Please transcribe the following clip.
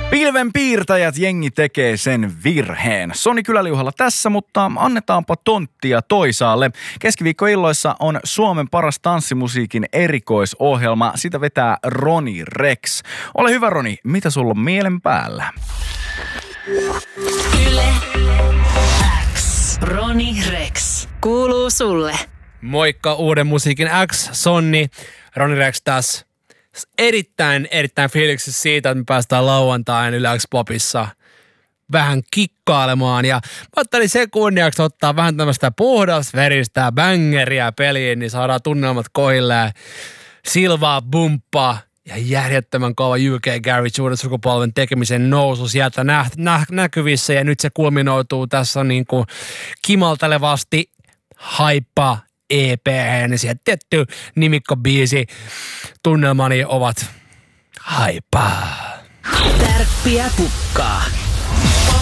Pilvenpiirtäjät jengi tekee sen virheen. Soni Kyläliuhalla tässä, mutta annetaanpa tonttia toisaalle. Keskiviikkoilloissa on Suomen paras tanssimusiikin erikoisohjelma. Sitä vetää Roni Rex. Ole hyvä, Roni. Mitä sulla on mielen päällä? Yle X. Roni Rex. Kuuluu sulle. Moikka uuden musiikin X, Sonni, Roni Rex tässä. Erittäin fiiliksissä siitä, että me päästään lauantain Yle X Popissa vähän kikkailemaan. Ja mä ajattelin sen kunniaksi ottaa vähän tämmöistä puhdasveristä bangeriä peliin, niin saadaan tunnelmat kohilleen, silvaa, bumppaa ja järjettömän kova UK Garage uuden sukupolven tekemisen nousu sieltä näkyvissä. Ja nyt se kulminoituu tässä niin kuin kimaltelevasti haippaa EP-hän, ja sieltä tietty nimikkobiisi tunnelmani ovat haipaa. Tärppiä pukkaa.